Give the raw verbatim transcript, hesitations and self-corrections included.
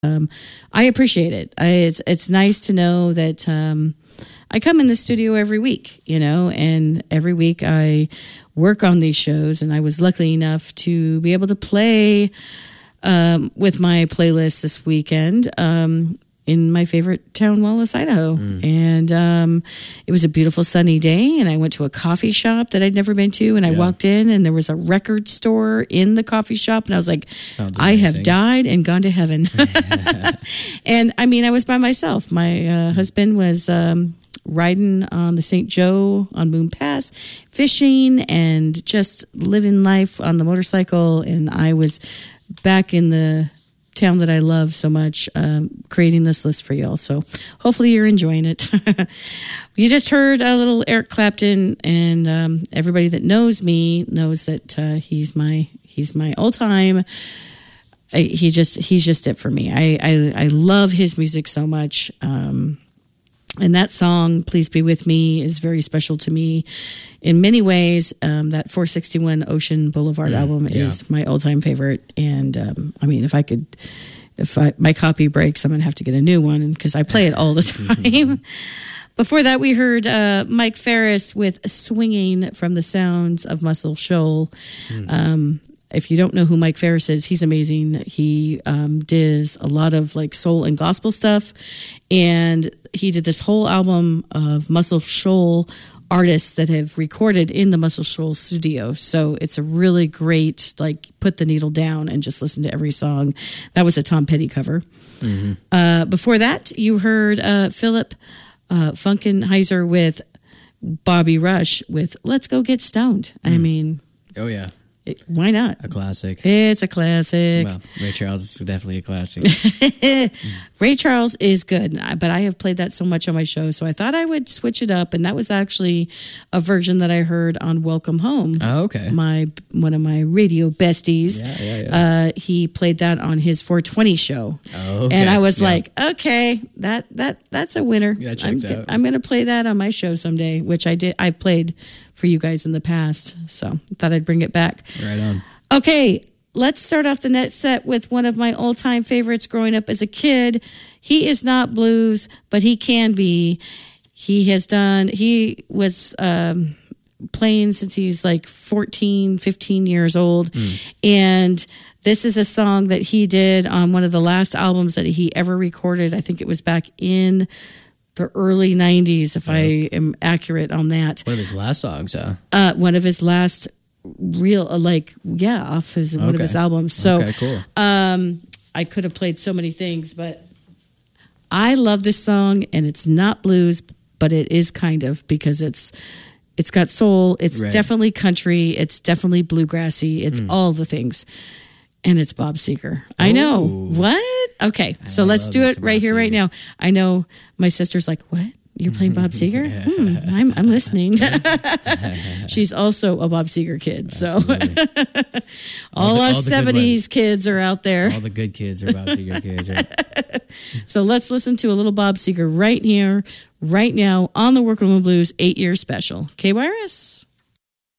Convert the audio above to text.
um, I appreciate it. I, it's it's nice to know that um, I come in the studio every week, you know, and every week I work on these shows, and I was lucky enough to be able to play um, with my playlist this weekend um, in my favorite town, Wallace, Idaho. Mm. And um, it was a beautiful sunny day, and I went to a coffee shop that I'd never been to, and I yeah. walked in, and there was a record store in the coffee shop, and I was like, I have died and gone to heaven. And I mean, I was by myself. My uh, husband was um, riding on the Saint Joe on Moon Pass, fishing and just living life on the motorcycle, and I was back in the town that I love so much, um, creating this list for y'all. So hopefully you're enjoying it. You just heard a little Eric Clapton, and um, everybody that knows me knows that uh, he's my he's my all time. I, he just he's just it for me. I I, I love his music so much. Um, And that song, Please Be With Me, is very special to me in many ways. Um, that four sixty-one Ocean Boulevard mm, album yeah. is my all-time favorite. And, um, I mean, if I could, if I, my copy breaks, I'm going to have to get a new one because I play it all the time. Before that, we heard uh, Mike Ferris with Swinging from the Sounds of Muscle Shoal. Mm. Um If you don't know who Mike Ferris is, he's amazing. He um, does a lot of like soul and gospel stuff. And he did this whole album of Muscle Shoal artists that have recorded in the Muscle Shoal studio. So it's a really great, like, put the needle down and just listen to every song. That was a Tom Petty cover. Mm-hmm. Uh, before that, you heard uh, Philip uh, Funkenheiser with Bobby Rush with Let's Go Get Stoned. Mm. I mean... Oh, yeah. It, why not? A classic. It's a classic. Well, Ray Charles is definitely a classic. Ray Charles is good, but I have played that so much on my show, so I thought I would switch it up, and that was actually a version that I heard on Welcome Home. Oh, okay. My one of my radio besties. Yeah, yeah, yeah. Uh, he played that on his four twenty show. Oh, okay. And I was yeah. like, okay, that that that's a winner. Yeah, checks I'm, out. I'm going to play that on my show someday, which I did. I've played for you guys in the past, so I thought I'd bring it back. Right on. Okay, let's start off the next set with one of my all-time favorites growing up as a kid. He is not blues, but he can be. He has done, he was um, playing since he's like fourteen, fifteen years old. Mm. And this is a song that he did on one of the last albums that he ever recorded. I think it was back in the early nineties, if oh. I am accurate on that. One of his last songs, huh? Uh, one of his last real, uh, like, yeah, off his okay. one of his albums. So, okay, cool. um, I could have played so many things, but I love this song, and it's not blues, but it is kind of, because it's it's got soul. It's right. definitely country. It's definitely bluegrassy. It's mm. all the things. And it's Bob Seger. I Ooh. know. What? Okay. So I let's do it right Bob here, Seger. right now. I know my sister's like, what? You're playing Bob Seger? yeah. hmm, I'm, I'm listening. She's also a Bob Seger kid. So all, all us seventies kids are out there. All the good kids are Bob Seger kids. Right? So let's listen to a little Bob Seger right here, right now on the Working Woman Blues eight-year special. K Y R S.